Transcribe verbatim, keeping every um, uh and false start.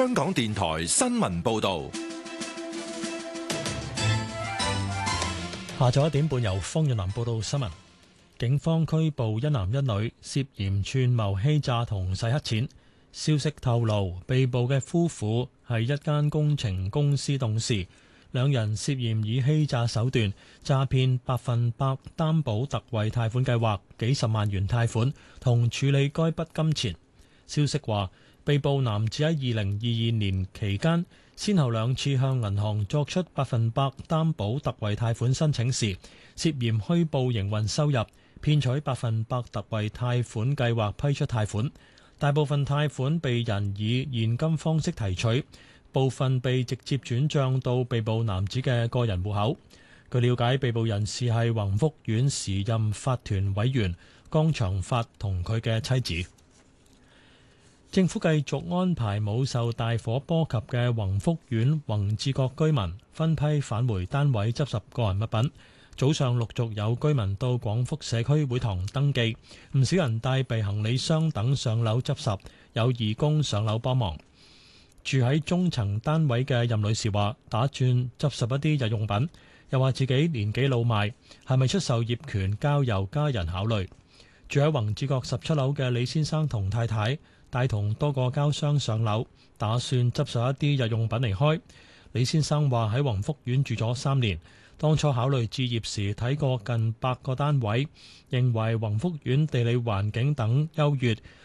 香港電台新聞報道。 下晝一點半由方潤南報道新聞。警方拘捕一男一女，涉嫌串謀欺詐同洗黑錢。消息透露，被捕嘅夫婦係一間工程公司董事，兩人涉嫌以欺詐手段詐騙百分百擔保特惠貸款計劃幾十萬元貸款，同處理該筆金錢。消息話，被捕男子喺二零二二年期間，先後兩次向銀行作出百分百擔保特惠貸款申請時，涉嫌虛報營運收入，騙取百分百特惠貸款計劃批出貸款。大部分貸款被人以現金方式提取，部分被直接轉帳到被捕男子嘅個人戶口。據了解，被捕人士係宏福苑時任法團委員江長發同佢嘅妻子。政府繼續安排冇受大火波及嘅宏福苑宏志閣居民分批返回單位執拾個人物品。早上陸續有居民到廣福社區會堂登記，唔少人帶備行李箱等上樓執拾，有義工上樓幫忙。住喺中層單位嘅任女士話，打算執拾一啲日用品，又話自己年紀老邁，係咪出售業權交由家人考慮。住喺宏志閣十七樓嘅李先生同太太帶同多個膠箱上樓，打算執拾一啲日用品離開。李先生話喺宏福苑住咗三年，當初考慮置業時睇過近百個單位，認為宏福苑地理環境等優越，